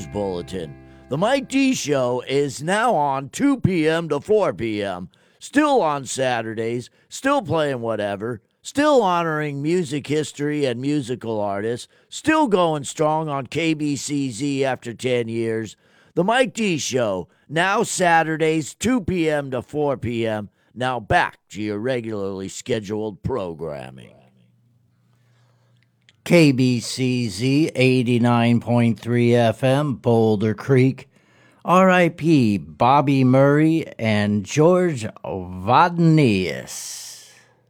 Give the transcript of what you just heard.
Bulletin. The Mike D Show is now on 2 p.m. to 4 p.m. Still on Saturdays, still playing whatever, still honoring music history and musical artists, still going strong on KBCZ after 10 years. The Mike D Show, now Saturdays, 2 p.m. to 4 p.m. Now back to your regularly scheduled programming. KBCZ 89.3 FM, Boulder Creek. R.I.P. Bobby Murray and George Vodnius.